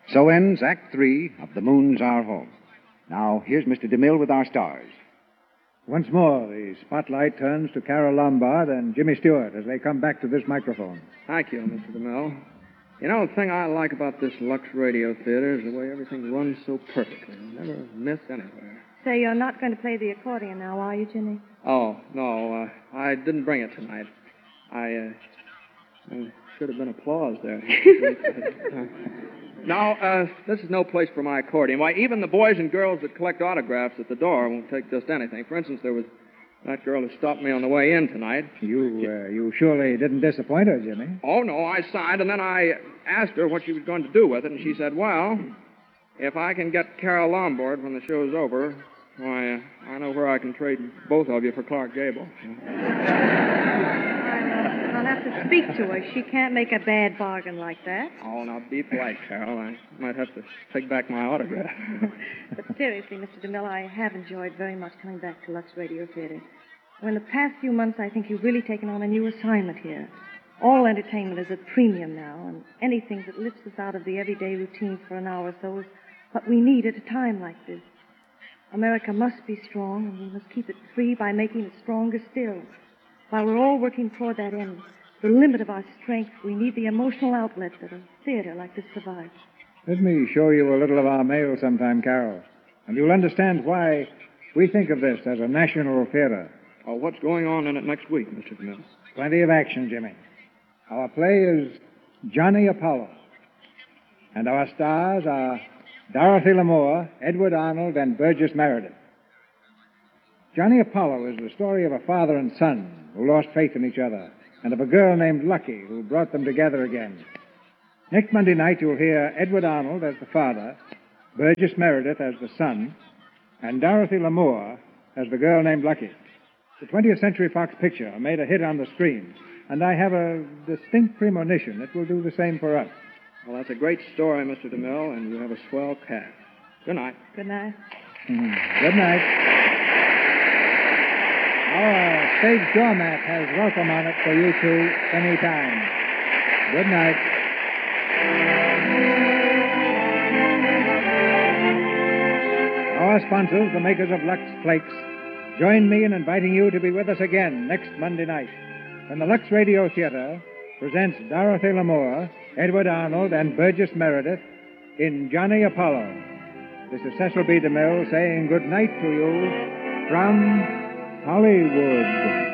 So ends Act 3 of The Moon's Our Home. Now, here's Mr. DeMille with our stars. Once more, the spotlight turns to Carol Lombard and Jimmy Stewart as they come back to this microphone. Thank you, Mr. DeMille. You know, the thing I like about this Lux Radio Theater is the way everything runs so perfectly. You never miss anywhere. So you're not going to play the accordion now, are you, Jimmy? Oh, no, I didn't bring it tonight. I should have been applause there. Now, this is no place for my accordion. Why, even the boys and girls that collect autographs at the door won't take just anything. For instance, there was that girl who stopped me on the way in tonight. You surely didn't disappoint her, Jimmy. Oh, no, I signed, and then I asked her what she was going to do with it, and she said, well, if I can get Carol Lombard when the show's over, why, I know where I can trade both of you for Clark Gable. I'll have to speak to her. She can't make a bad bargain like that. Oh, now be polite, Carol. I might have to take back my autograph. But seriously, Mr. DeMille, I have enjoyed very much coming back to Lux Radio Theater. In the past few months, I think you've really taken on a new assignment here. All entertainment is at premium now, and anything that lifts us out of the everyday routine for an hour or so is what we need at a time like this. America must be strong, and we must keep it free by making it stronger still. While we're all working toward that end, the limit of our strength, we need the emotional outlet that a theater like this provides. Let me show you a little of our mail sometime, Carol, and you'll understand why we think of this as a national theater. Oh, what's going on in it next week, Mr. DeMille? Plenty of action, Jimmy. Our play is Johnny Apollo, and our stars are Dorothy Lamour, Edward Arnold, and Burgess Meredith. Johnny Apollo is the story of a father and son who lost faith in each other, and of a girl named Lucky who brought them together again. Next Monday night, you'll hear Edward Arnold as the father, Burgess Meredith as the son, and Dorothy Lamour as the girl named Lucky. The 20th Century Fox picture made a hit on the screen, and I have a distinct premonition it will do the same for us. Well, that's a great story, Mr. DeMille, and you have a swell cast. Good night. Good night. Good night. Our stage doormat has welcome on it for you two anytime. Good night. Our sponsors, the makers of Lux Flakes, join me in inviting you to be with us again next Monday night when the Lux Radio Theater presents Dorothy Lamour, Edward Arnold, and Burgess Meredith in Johnny Apollo. This is Cecil B. DeMille saying good night to you from Hollywood.